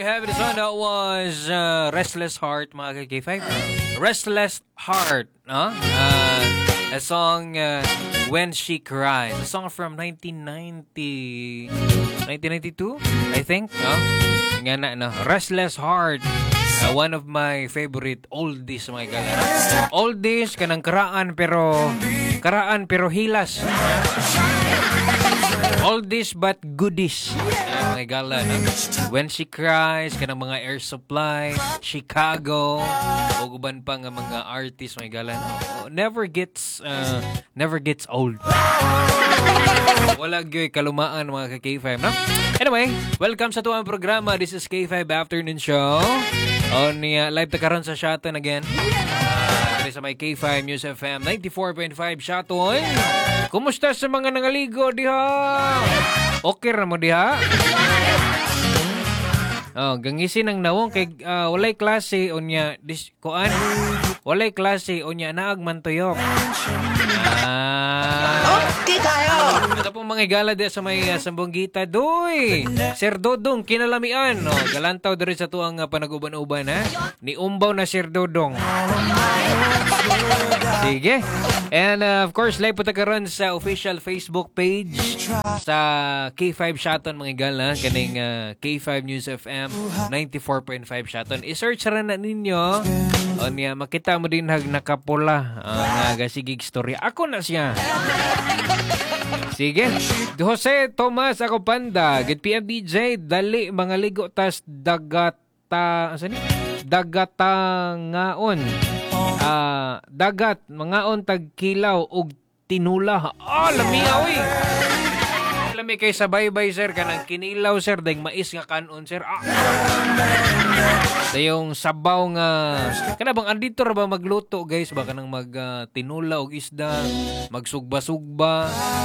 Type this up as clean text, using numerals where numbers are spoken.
have this one. That was Restless Heart, mga K5. Restless Heart, no? A song, When She Cries. A song from 1992, I think, no? Nga na, no? Restless Heart. One of my favorite oldies, mga kailan. Oldies, kanang karaan pero hilas. Oldies but goodies. Mga gala, no? When She Cries, kanang mga Air Supply, Chicago, o guban pa nga mga artists, mga gala, no? Never gets old. Wala gyoy kalumaan, mga K5, no? Anyway, welcome sa tuwang programa. This is K5 Afternoon Show. On live ta karon sa Shotton again. Sa may K5 News FM 94.5 Shotton. Kumusta sa mga nangaligo diha? Okay ra mo diha? Oh, gangisin ang nawong kay walay klase unya kuan. Walay klase unya naag man tuyok. Okay tayo. Ito pong mga igala di sa may Sambonggita. Doy! Sir Dodong, kinalamian. No? Galantaw doon sa tuwang panag-uban-uban, ha? Ni umbaw na Sir Dodong. Sige. And of course, live po karon sa official Facebook page sa K5 Shotton, mga igala. Kaning K5 News FM 94.5 Shotton. I-search rin na ninyo. O niya, makita mo din nakapula ang gasigig story. Ako na siya. Sige. Jose Tomas ako panda. Good PM DJ. Dali mga ligo tas dagatangaon. Dagat mangaon tagkilaw og tinula. Lamiaw eh. Lami kay sabay-bay sir kanang kinilaw sir dahil mais nga kanon sir. Yung sabaw nga kana bang andito ra ba magluto guys baka nang mag tinula og isda, magsugba-sugba.